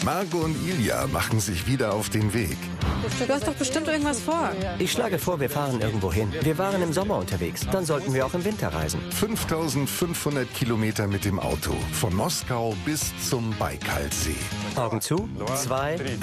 Marco und Ilja machen sich wieder auf den Weg. Du hast doch bestimmt irgendwas vor. Ich schlage vor, wir fahren irgendwo hin. Wir waren im Sommer unterwegs. Dann sollten wir auch im Winter reisen. 5500 Kilometer mit dem Auto. Von Moskau bis zum Baikalsee. Augen zu. 2,